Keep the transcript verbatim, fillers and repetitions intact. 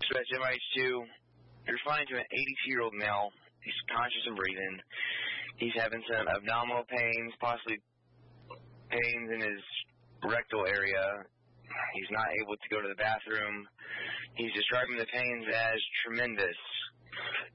Dispatch M I H two, you're responding to an eighty-two-year-old male. He's conscious and breathing. He's having some abdominal pains, possibly pains in his rectal area. He's not able to go to the bathroom. He's describing the pains as tremendous.